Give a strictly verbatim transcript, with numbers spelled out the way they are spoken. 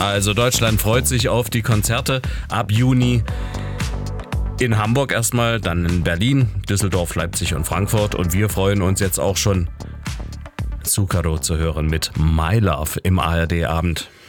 Also Deutschland freut sich auf die Konzerte ab Juni. In Hamburg erstmal, dann in Berlin, Düsseldorf, Leipzig und Frankfurt. Und wir freuen uns jetzt auch schon, Zucchero zu hören mit My Love im A R D-Abend.